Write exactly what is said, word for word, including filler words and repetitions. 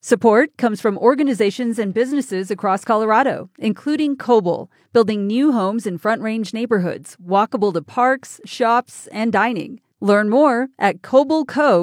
Support comes from organizations and businesses across Colorado, including Koble, building new homes in Front Range neighborhoods, walkable to parks, shops, and dining. Learn more at koble co